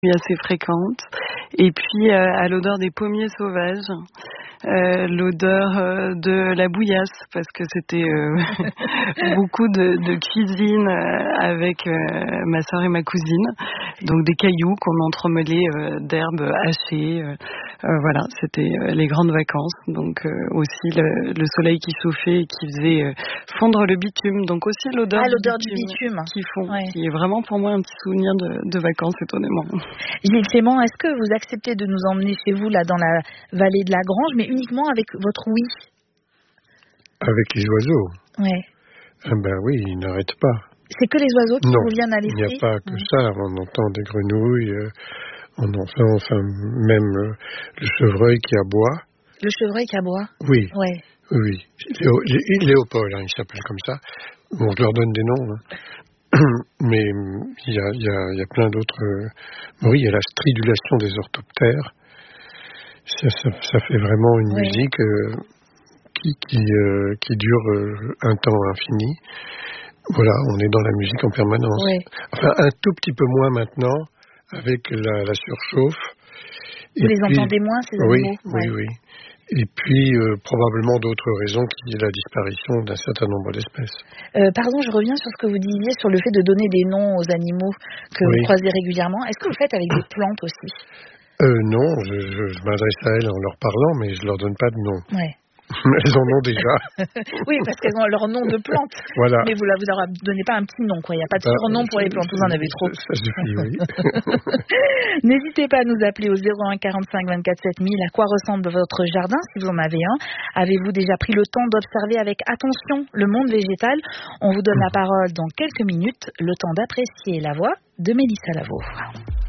assez fréquente. Et puis à l'odeur des pommiers sauvages, l'odeur de la bouillasse, parce que c'était beaucoup de cuisine avec ma sœur et ma cousine. Donc des cailloux qu'on entremêlait d'herbes hachées. Voilà, c'était les grandes vacances. Donc aussi le soleil qui chauffait et qui faisait fondre le bitume. Donc aussi l'odeur du bitume qui fond, qui est vraiment pour moi un petit souvenir de vacances étonnamment. Gilles Clément, est-ce que vous acceptez de nous emmener chez vous là dans la vallée de la Grange, mais uniquement avec votre oui? Avec les oiseaux? Ouais. Ben oui, ils n'arrêtent pas. C'est que les oiseaux qui vous viennent à l'esprit? Il n'y a pas que ça. On entend des grenouilles, on entend même le chevreuil qui aboie. Le chevreuil qui aboie? Oui. Ouais. Oui. Léopold, il s'appelle comme ça. Bon, je leur donne des noms. Mais il y a plein d'autres bruits. Il y a la stridulation des orthoptères. Ça fait vraiment une musique qui dure un temps infini. Voilà, on est dans la musique en permanence. Ouais. Enfin, un tout petit peu moins maintenant, avec la surchauffe. Vous les entendez moins, ces animaux? Oui. Et puis, probablement d'autres raisons qui est la disparition d'un certain nombre d'espèces. Pardon, je reviens sur ce que vous disiez, sur le fait de donner des noms aux animaux que vous croisez régulièrement. Est-ce que vous le faites avec des plantes aussi? Non, je m'adresse à elles en leur parlant, mais je leur donne pas de nom. Ouais. Elles en ont déjà. Oui, parce qu'elles ont leur nom de plante. Voilà. Mais vous leur donnez pas un petit nom, quoi. Il n'y a pas de surnom pour les plantes. Vous en avez trop. Ça suffit, oui. N'hésitez pas à nous appeler au 01 45 24 7000. À quoi ressemble votre jardin, si vous en avez un? Avez-vous déjà pris le temps d'observer avec attention le monde végétal? On vous donne la parole dans quelques minutes. Le temps d'apprécier la voix de Mélissa Lavo.